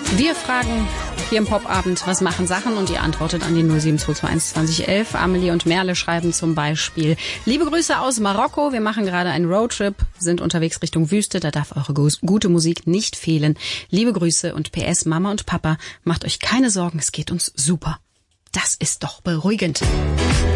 Wir fragen hier im Popabend, was machen Sachen? Und ihr antwortet an die 07221 2011. Amelie und Merle schreiben zum Beispiel: Liebe Grüße aus Marokko. Wir machen gerade einen Roadtrip, sind unterwegs Richtung Wüste. Da darf eure gute Musik nicht fehlen. Liebe Grüße und PS, Mama und Papa, macht euch keine Sorgen, es geht uns super. Das ist doch beruhigend.